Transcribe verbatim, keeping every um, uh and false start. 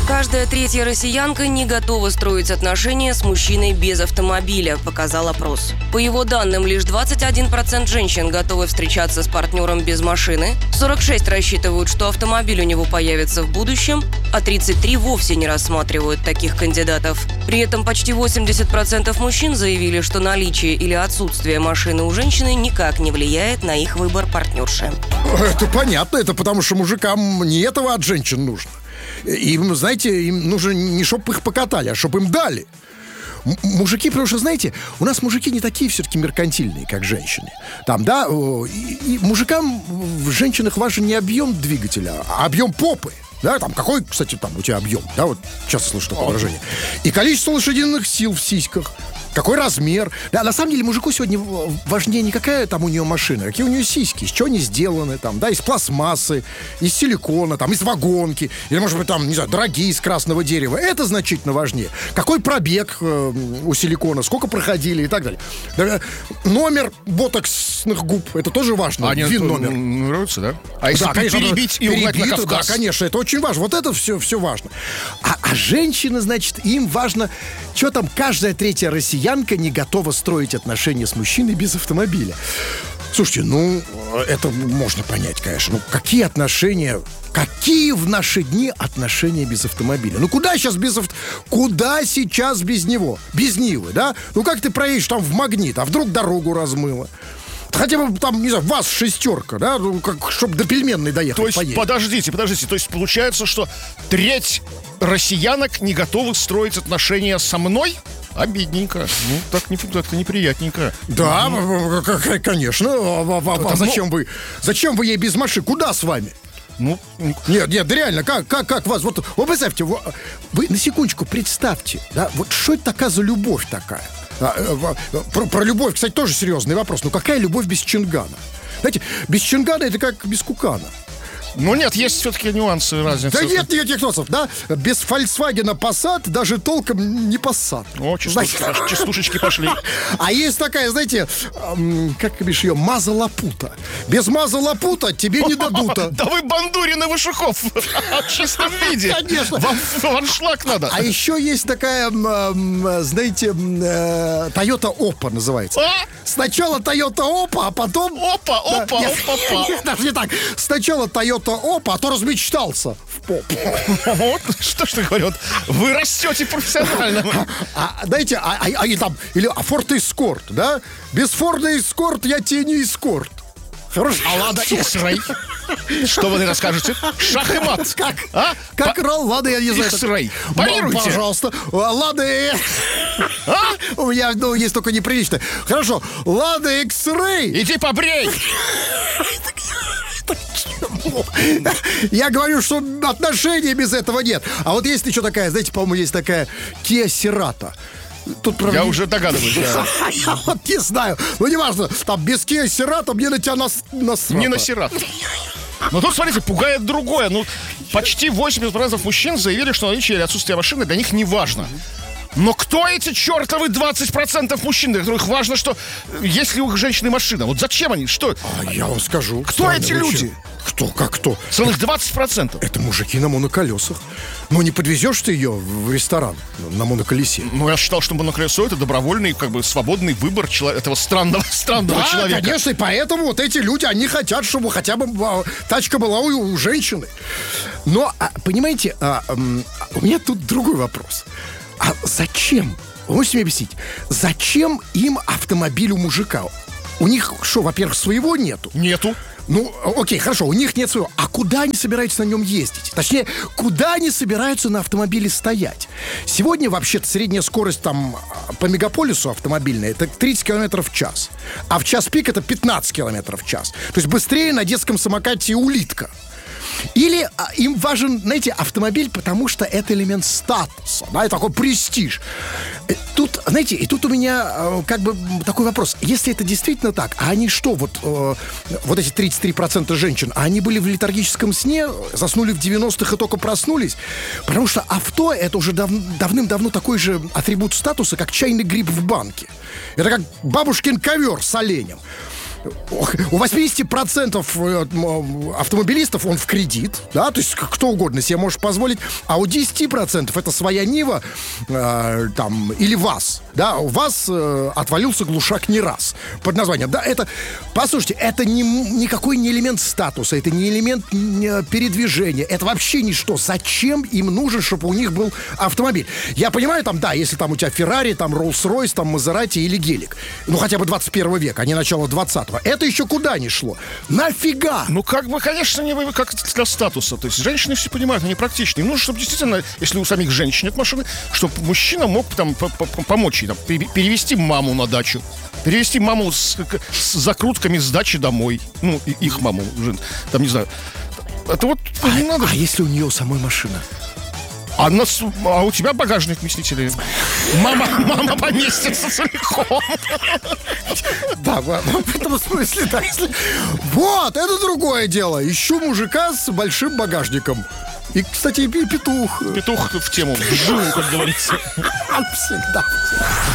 Каждая третья россиянка не готова строить отношения с мужчиной без автомобиля, показал опрос. По его данным, лишь двадцать один процент женщин готовы встречаться с партнером без машины, сорок шесть процентов рассчитывают, что автомобиль у него появится в будущем, а тридцать три процента вовсе не рассматривают таких кандидатов. При этом почти восемьдесят процентов мужчин заявили, что наличие или отсутствие машины у женщины никак не влияет на их выбор партнерши. Это понятно, это потому что мужикам не этого от женщин нужно. Им, знаете, им нужно не чтоб их покатали, а чтоб им дали. М- мужики, потому что, знаете, у нас мужики не такие все-таки меркантильные, как женщины. Там, да, и, и мужикам в женщинах важен не объем двигателя, а объем попы. Да, там, какой, кстати, там у тебя объем, да, вот часто слышу такое выражение. И количество лошадиных сил в сиськах. Какой размер. Да, на самом деле мужику сегодня важнее не какая там у нее машина, какие у нее сиськи, из чего они сделаны, там, да, из пластмассы, из силикона, там, из вагонки, или, может быть, там, не знаю, дорогие из красного дерева. Это значительно важнее. Какой пробег э, у силикона, сколько проходили и так далее. Да, номер ботоксных губ, это тоже важно. А Вин номер. Нравится, да? А если да, конечно, перебить и угнать на Кавказ? Да, конечно, это очень важно. Вот это все, все важно. А, а женщины, значит, им важно, что там каждая третья россиянка не готова строить отношения с мужчиной без автомобиля. Слушайте, ну, это можно понять, конечно. Ну, какие отношения, какие в наши дни отношения без автомобиля? Ну, куда сейчас без авто... Куда сейчас без него? Без Нивы, да? Ну, как ты проедешь там в Магнит, а вдруг дорогу размыло? Хотя бы там, не знаю, ВАЗ шестерка, да, ну, как, чтобы до Пельменной доехать. То есть, поедет. подождите, подождите, то есть получается, что треть россиянок не готовы строить отношения со мной? Обидненько. Ну, так не, так-то неприятненько. Да, ну, конечно. А, а, а зачем вы? Зачем вы ей без машины? Куда с вами? Ну, нет, нет, реально, как, как, как вас? Вот, вот представьте, вы, вы на секундочку представьте, да, вот что это такая за любовь такая? Про, про любовь, кстати, тоже серьезный вопрос. Ну, какая любовь без Чингана? Знаете, без Чингана это как без Кукана. Ну нет, есть все-таки нюансы, разницы. Да нет никаких нюансов, да? Без Volkswagen Passat даже толком не Passat. О, частушечки, частушечки пошли. А есть такая, знаете, эм, как бишь ее, Маза Лапута. Без Маза Лапута тебе не дадут. Да вы Бандурин и Вышухов в чистом виде. Конечно. Вам аншлаг надо. А еще есть такая, знаете, Toyota Опа называется. Сначала Toyota Опа, а потом... Опа, опа, опа, опа. Даже не так. Сначала Toyota Опа, а то размечтался в попу. Вот, что ж ты говорю, вы растете профессионально. А, знаете, а, а, а, там, или а Ford Escort, да? Без Ford Escort я тебе не эскорт. Хорошо. А Лада X-Ray? Что вы расскажете? Шах и мат. Как? А? Как По... Лада, я не знаю. X-Ray. Парируйте. Ну, пожалуйста. Лада... А? У меня, ну, есть только неприлично. Хорошо. Лада X-Ray. Иди побрей. Я говорю, что отношений без этого нет. А вот есть еще такая, знаете, по-моему, есть такая Kia Cerato. Тут, правда, я уже догадываюсь, да. Я вот не знаю. Ну, неважно, там без Kia Cerato мне на тебя нас... Не на Cerato. Но тут, смотрите, пугает другое. Ну, почти восемьдесят процентов мужчин заявили, что наличие или отсутствие машины для них не важно. Но кто эти чертовы двадцать процентов мужчин, для которых важно, что есть ли у женщины машина? Вот зачем они? Что? А я вам скажу. Кто эти люди? Кто? Как кто? Целых двадцать процентов. Это мужики на моноколесах. Ну, не подвезешь ты ее в ресторан на моноколесе. Ну, я считал, что моноколесо — это добровольный, как бы, свободный выбор чело- этого странного, странного да, человека. Да, конечно, и поэтому вот эти люди, они хотят, чтобы хотя бы а, тачка была у, у женщины. Но, а, понимаете, а, а, у меня тут другой вопрос. А зачем? Вы можете мне объяснить, зачем им автомобиль у мужика? У них что, во-первых, своего нету? Нету. Ну, окей, хорошо, у них нет своего. А куда они собираются на нем ездить? Точнее, куда они собираются на автомобиле стоять? Сегодня, вообще-то, средняя скорость там по мегаполису автомобильная — это тридцать километров в час. А в час пик — это пятнадцать километров в час. То есть быстрее на детском самокате улитка. Или а, им важен, знаете, автомобиль, потому что это элемент статуса, да, и такой престиж. Тут, знаете, и тут у меня э, как бы такой вопрос. Если это действительно так, а они что, вот, э, вот эти тридцать три процента женщин, а они были в летаргическом сне, заснули в девяностых и только проснулись? Потому что авто — это уже дав- давным-давно такой же атрибут статуса, как чайный гриб в банке. Это как бабушкин ковер с оленем. у восемьдесят процентов автомобилистов он в кредит, да, то есть кто угодно себе может позволить, а у десять процентов это своя Нива э, там, или ВАЗ, да, у ВАЗ э, отвалился глушак не раз под названием, да, это, послушайте, это не, никакой не элемент статуса, это не элемент не, передвижения, это вообще ничто. Зачем им нужен, чтобы у них был автомобиль? Я понимаю, там, да, если там у тебя Феррари, там Роллс-Ройс, там Мазерати или Гелик, ну хотя бы двадцать первого века, а не начало двадцатого, это еще куда ни шло. Нафига? Ну, как бы, конечно, не вы- как для статуса. То есть женщины все понимают, они практичны. Им нужно, чтобы действительно, если у самих женщин нет машины, чтобы мужчина мог там по- по- помочь ей, там, пере- перевести маму на дачу, перевести маму с, с закрутками с дачи домой. Ну, и- их маму, жен- там, не знаю. Это вот не надо. А если у нее самой машина? А, на с- а у тебя багажник вместителей? Мама, мама поместится целиком. Да, в в этом смысле, да. Если... Вот, это другое дело. Ищу мужика с большим багажником. И, кстати, и петух. Петух в тему, в жилу, как говорится. Всегда.